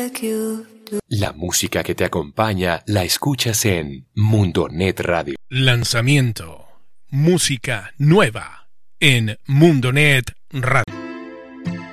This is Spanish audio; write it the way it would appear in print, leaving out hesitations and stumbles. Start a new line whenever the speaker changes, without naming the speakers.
like you do.
La música que te acompaña la escuchas en Mundonet Radio.
Lanzamiento. Música nueva en Mundonet Radio.